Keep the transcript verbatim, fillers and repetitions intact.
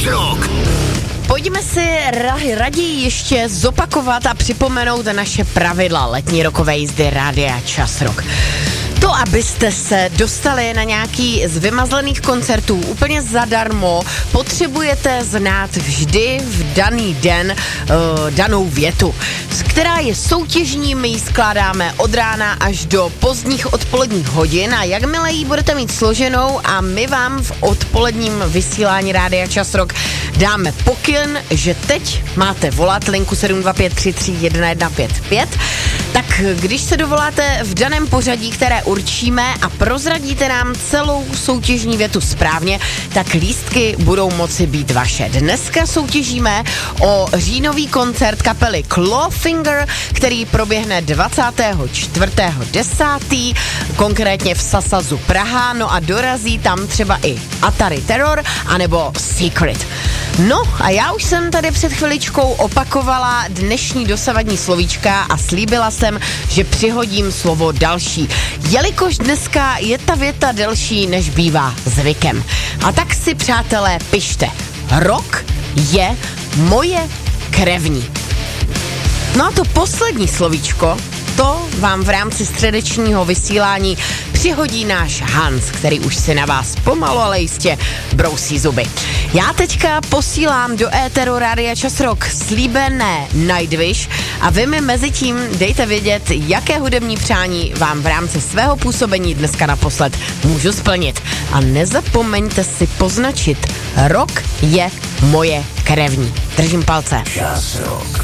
Rock. Pojďme si ra- raději ještě zopakovat a připomenout naše pravidla letní rokové jízdy Rádia Čas Rock. To, abyste se dostali na nějaký z vymazlených koncertů úplně zadarmo, potřebujete znát vždy v daný den uh, danou větu, která je soutěžní, my ji skládáme od rána až do pozdních odpoledních hodin a jakmile ji budete mít složenou a my vám v odpoledním vysílání Rádia Čas Rock dáme pokyn, že teď máte volat linku sedm dva pět tři tři jedna jedna pět pět, tak když se dovoláte v daném pořadí, které určíme a prozradíte nám celou soutěžní větu správně, tak lístky budou moci být vaše. Dneska soutěžíme o říjnový koncert kapely Clawfinger, který proběhne dvacátého čtvrtého desátého konkrétně v Sasazu Praha, no a dorazí tam třeba i Atari Terror anebo Secret. No a já už jsem tady před chviličkou opakovala dnešní dosavadní slovíčka a slíbila jsem, že přihodím slovo další, jelikož dneska je ta věta delší, než bývá zvykem. A tak si, přátelé, pište. Rok je moje krevní. No a to poslední slovíčko, to vám v rámci středečního vysílání přihodí náš Hans, který už si na vás pomalu, ale jistě brousí zuby. Já teďka posílám do éteru Rádia Čas Rock slíbené Nightwish a vy mi mezi tím dejte vědět, jaké hudební přání vám v rámci svého působení dneska naposled můžu splnit. A nezapomeňte si poznačit, rok je moje krevní. Držím palce. Čas Rock.